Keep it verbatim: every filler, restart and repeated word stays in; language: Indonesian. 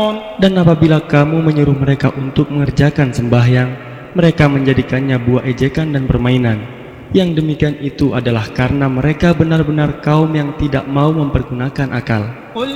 Dan apabila kamu menyuruh mereka untuk mengerjakan sembahyang, mereka menjadikannya buah ejekan dan permainan. Yang demikian itu adalah karena mereka benar-benar kaum yang tidak mau mempergunakan akal. قل